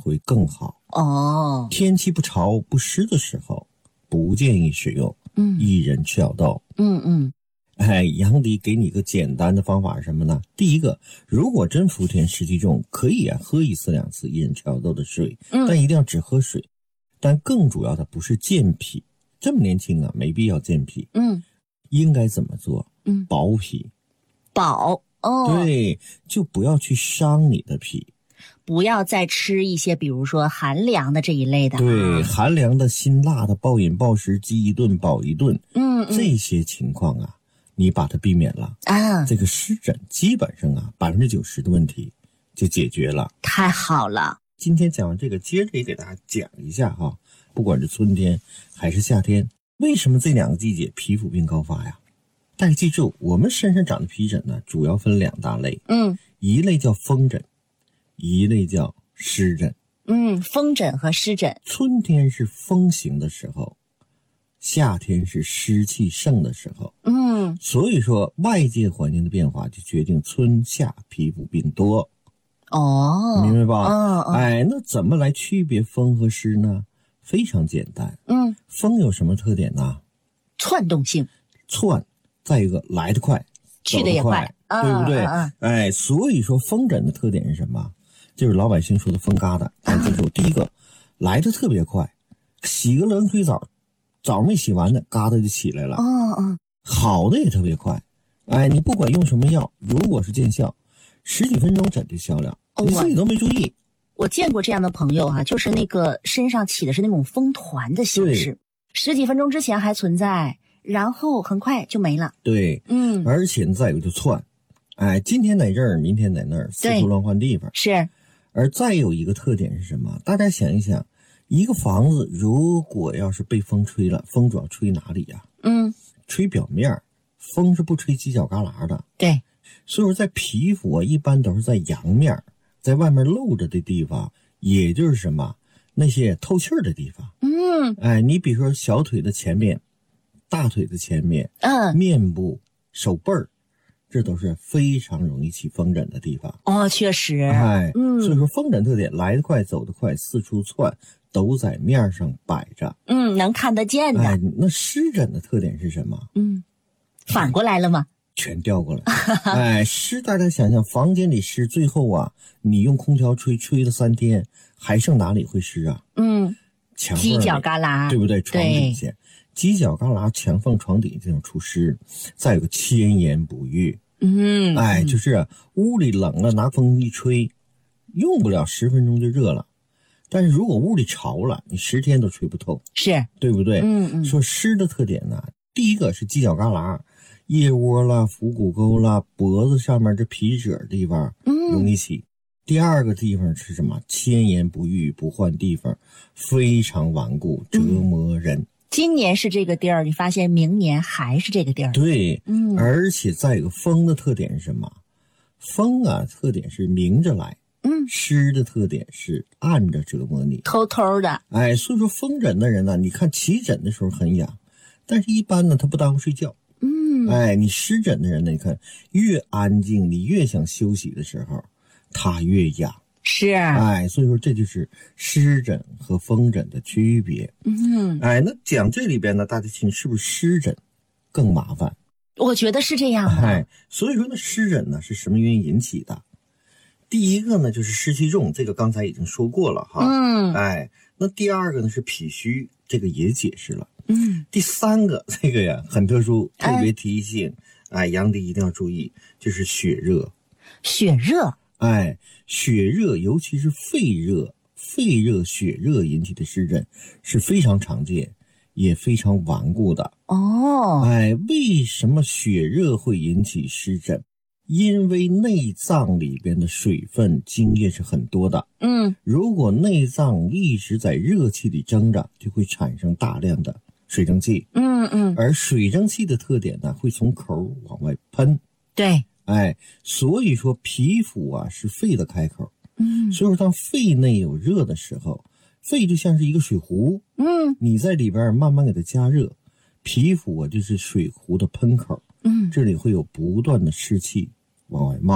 会更好。天气不潮不湿的时候不建议使用薏仁吃小豆。杨迪给你个简单的方法是什么呢？第一个，如果真伏天湿气重，可以喝1次2次薏仁吃小豆的水，但一定要只喝水。但更主要的不是健脾，这么年轻啊，没必要健脾。应该怎么做？保脾。对，就不要去伤你的脾。 不要再吃一些比如说寒凉的这一类的。 对，寒凉的辛辣的暴饮暴食，饥一顿饱一顿，这些情况啊你把它避免了这个湿疹基本上啊90%的问题就解决了。 太好了。 今天讲完这个，接着也给大家讲一下不管是春天还是夏天，为什么这2个季节皮肤病高发呀？大家记住，我们身上长的皮疹呢，主要分2大类。一类叫风疹，一类叫湿疹。 风疹和湿疹， 春天是风行的时候，夏天是湿气盛的时候。所以说外界环境的变化就决定春夏皮肤病多。明白吧？那怎么来区别风和湿呢？非常简单。风有什么特点呢？ 窜动性。 窜，再一个来得快， 去得也快， 对不对？所以说风疹的特点是什么？就是老百姓说的风疙瘩。记住，第一个来得特别快，洗个冷水澡，澡没洗完呢，疙瘩就起来了。好的也特别快。你不管用什么药，如果是见效，10几分钟疹就消了，你自己都没注意。 我见过这样的朋友就是那个身上起的是那种风团的形式，10几分钟之前还存在，然后很快就没了。 对，而且再有就窜，今天在这儿，明天在那儿，四处乱换地方。 是。 而再有一个特点是什么？大家想一想，一个房子如果要是被风吹了，风主要吹哪里呀？吹表面，风是不吹犄角旮旯的。 对， 所以说在皮肤一般都是在阳面，在外面露着的地方，也就是什么那些透气的地方。你比如说小腿的前面，大腿的前面，面部、手背儿，这都是非常容易起风疹的地方。 确实。 所以说风疹特点来得快走得快，四处窜，都在面上摆着。 能看得见的。 那湿疹的特点是什么？ 反过来了吗？ 全调过来。湿，大家想想，房间里湿，最后你用空调吹了3天，还剩哪里会湿啊？墙缝、 犄角旮旯， 对不对？床底下，犄角旮旯、墙缝、床底这种出湿。再有个千言不愈。就是屋里冷了，拿风一吹，用不了10分钟就热了。但是如果屋里潮了，你10天都吹不透， 是， 对不对？说湿的特点呢，第一个是犄角旮旯，腋窝啦、腹股沟啦、脖子上面这皮褶地方容易起。第二个地方是什么？千言不愈，不换地方，非常顽固，折磨人。 今年是这个地儿，你发现明年还是这个地儿。 对，而且再有个风的特点是什么？风特点是明着来，湿的特点是暗着折磨你， 偷偷的。 所以说风疹的人呢，你看起疹的时候很痒，但是一般呢他不耽误睡觉。你湿疹的人呢，你看越安静，你越想休息的时候，他越痒。 是。 所以说这就是湿疹和风疹的区别。那讲这里边呢，大家听是不是湿疹更麻烦？ 我觉得是这样的。 所以说呢，湿疹呢是什么原因引起的？第一个呢就是湿气重，这个刚才已经说过了那第二个呢是脾虚，这个也解释了。第三个这个呀很特殊，特别提醒杨迪一定要注意，就是血热。 血热。 血热尤其是肺热、血热引起的湿疹是非常常见也非常顽固的。为什么血热会引起湿疹？因为内脏里边的水分精液是很多的。如果内脏一直在热气里蒸着，就会产生大量的水蒸气。而水蒸气的特点呢，会从口往外喷。 对。 所以说皮肤是肺的开口。所以说当肺内有热的时候，肺就像是一个水壶。你在里边慢慢给它加热，皮肤就是水壶的喷口。这里会有不断的湿气往外冒。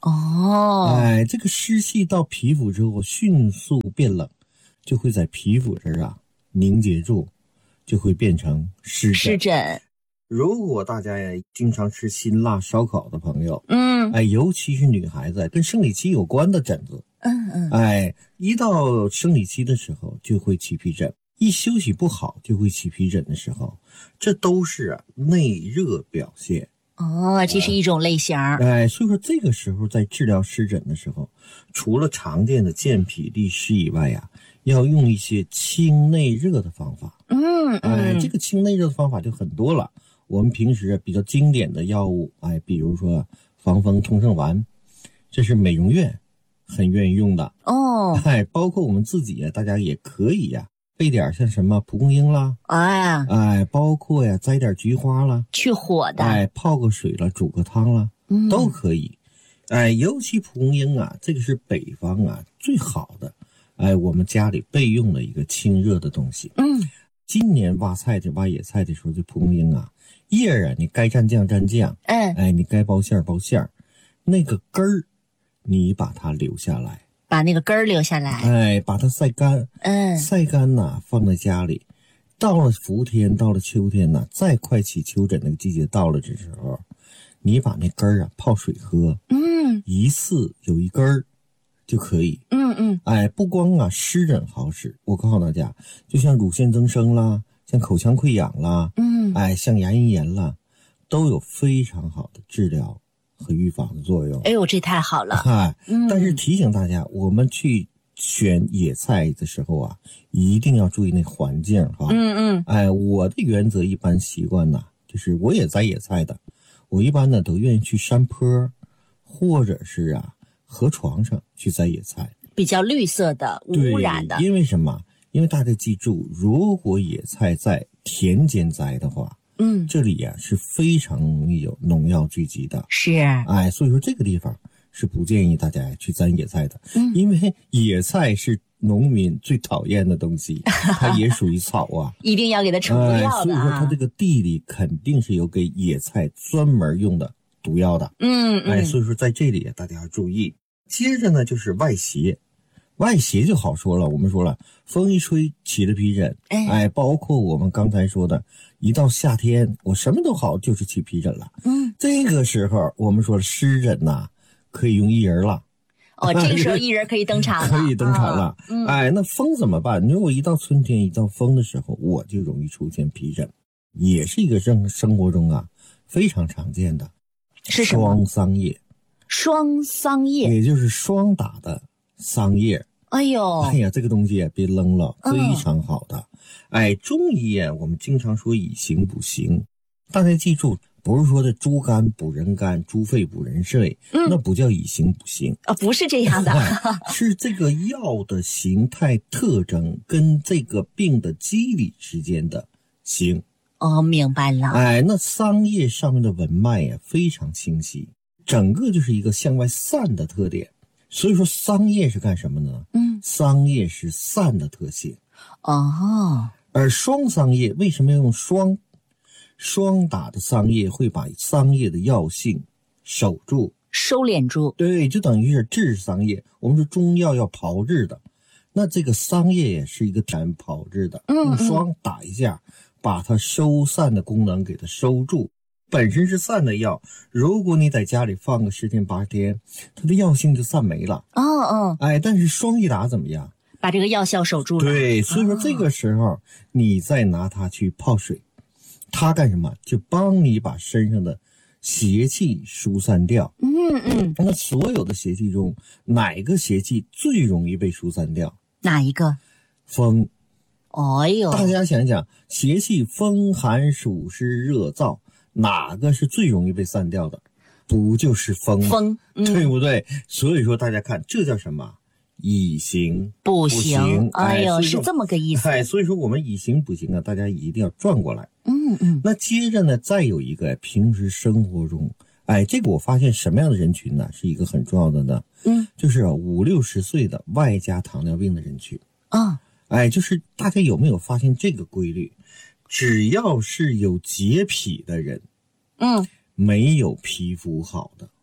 哦， 这个湿气到皮肤之后迅速变冷，就会在皮肤这儿凝结住，就会变成湿疹。如果大家经常吃辛辣烧烤的朋友，尤其是女孩子跟生理期有关的疹子，一到生理期的时候就会起皮疹，一休息不好就会起皮疹的时候，这都是内热表现。 这是一种类型。 所以说这个时候在治疗湿疹的时候，除了常见的健脾利湿以外要用一些清内热的方法。这个清内热的方法就很多了。我们平时比较经典的药物，比如说防风通圣丸，这是美容院很愿意用的。包括我们自己大家也可以备点像什么蒲公英啦，包括摘点菊花啦， 去火的， 泡个水了，煮个汤啦，都可以。尤其蒲公英这个是北方最好的，我们家里备用的一个清热的东西。今年挖野菜的时候，这蒲公英叶你该蘸酱蘸酱，你该包馅包馅，那个根儿你把它留下来。 把那个根儿留下来， 把它晒干，晒干放在家里。到了伏天，到了秋天再快起秋疹那个季节到了这时候，你把那根儿泡水喝，一次有一根儿就可以。不光湿疹好使，我告诉大家，就像乳腺增生啦，像口腔溃疡啦，像牙龈炎啦，都有非常好的治疗和预防的作用。 哎呦，这太好了。 但是提醒大家，我们去选野菜的时候一定要注意那环境我的原则一般习惯就是我也摘野菜的，我一般都愿意去山坡或者是河床上去摘野菜， 比较绿色的，无污染的。 因为什么？因为大家记住，如果野菜在田间摘的话，这里是非常容易有农药聚集的。 是， 所以说这个地方是不建议大家去摘野菜的。因为野菜是农民最讨厌的东西，它也属于草一定要给它除毒药的。 所以说它这个地里肯定是有给野菜专门用的毒药的。所以说在这里大家要注意。接着呢就是外邪。外邪就好说了，我们说了，风一吹起了皮疹，包括我们刚才说的，一到夏天我什么都好，就是起皮疹了。这个时候我们说湿疹可以用薏仁了。 这个时候薏仁可以登场了， 可以登场了。那风怎么办？如果一到春天，一到风的时候，我就容易出现皮疹，也是一个生活中非常常见的。 是什么？ 双桑叶。 双桑叶， 也就是霜打的桑叶。 哎呀， 这个东西别扔了，非常好的。中医我们经常说以形补形，大家记住，不是说的猪肝补人肝，猪肺补人肺，那不叫以形补形不是这样的。 是这个药的形态特征跟这个病的机理之间的形。 明白了。 那桑叶上面的纹脉非常清晰，整个就是一个向外散的特点。所以说桑叶是干什么呢？桑叶是散的特性。而双桑叶为什么要用双？霜打的桑叶会把桑叶的药性守住， 收敛住。 对，就等于是治桑叶。我们说中药要炮制的，那这个桑叶也是一个全炮制的，用霜打一下，把它收散的功能给它收住。本身是散的药，如果你在家里放个10天8天，它的药性就散没了。但是霜一打怎么样？ 把这个药效守住了。 对，所以说这个时候你再拿它去泡水，它干什么？就帮你把身上的邪气疏散掉。那所有的邪气中，哪个邪气最容易被疏散掉？ 哪一个？ 风。 大家想想，邪气风寒暑湿热燥，哪个是最容易被散掉的？不就是风吗？对不对？所以说大家看，这叫什么？以形补形。 是这么个意思。 所以说我们以形补形大家一定要转过来。那接着呢，再有一个平时生活中，这个我发现什么样的人群呢，是一个很重要的呢？就是50、60岁的外加糖尿病的人群。就是大家有没有发现这个规律？只要是有洁癖的人，没有皮肤好的。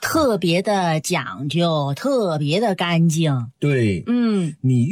特别的讲究，特别的干净。 对， 嗯， 你